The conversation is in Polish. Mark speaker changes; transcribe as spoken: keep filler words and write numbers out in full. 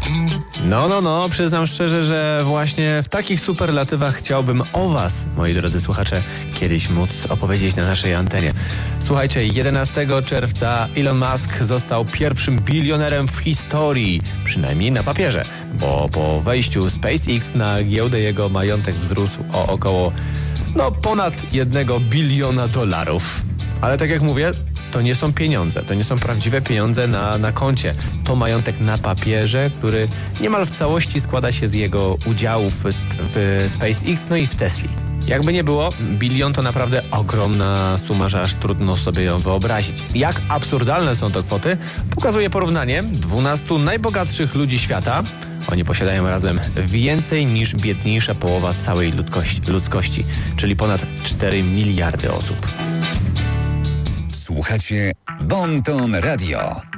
Speaker 1: No, no, no, przyznam szczerze, że właśnie w takich superlatywach chciałbym o was, moi drodzy słuchacze, kiedyś móc opowiedzieć na naszej antenie. Słuchajcie, jedenastego czerwca Elon Musk został pierwszym bilionerem w historii, przynajmniej na papierze, bo po wejściu SpaceX na giełdę jego majątek wzrósł o około, no, ponad jednego biliona dolarów. Ale tak jak mówię, to nie są pieniądze, to nie są prawdziwe pieniądze na, na koncie. To majątek na papierze, który niemal w całości składa się z jego udziałów w, w SpaceX, no i w Tesli. Jakby nie było, bilion to naprawdę ogromna suma, że aż trudno sobie ją wyobrazić. Jak absurdalne są to kwoty, pokazuje porównanie dwunastu najbogatszych ludzi świata. Oni posiadają razem więcej niż biedniejsza połowa całej ludzkości, ludzkości, czyli ponad cztery miliardy osób.
Speaker 2: Słuchacie Bon Ton Radio.